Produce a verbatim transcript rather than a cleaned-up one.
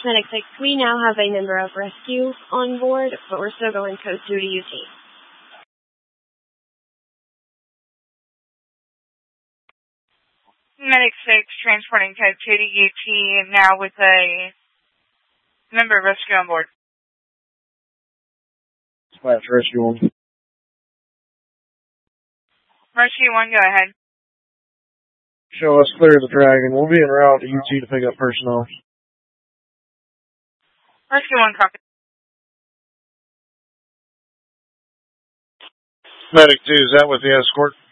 Medic six, we now have a member of rescue on board, but we're still going code two to U T. Medic six, transporting code two to U T, now with a member of rescue on board. Dispatch rescue one. Rescue one, go ahead. Show us clear the Dragon. We'll be en route to U T to pick up personnel. Rescue one, copy. Medic two, is that with the escort?